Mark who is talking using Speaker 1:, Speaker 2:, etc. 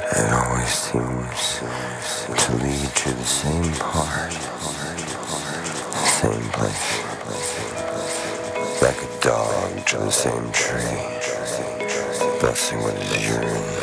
Speaker 1: It always seems to lead to the same part, same place. Like a dog to the same tree, fussing with his urine.